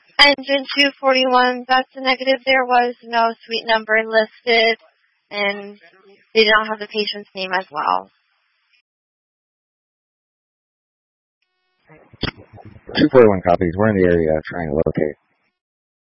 Engine 241, that's a negative. There was no suite number listed, and they did not have the patient's name as well. 241 copies. We're in the area trying to locate.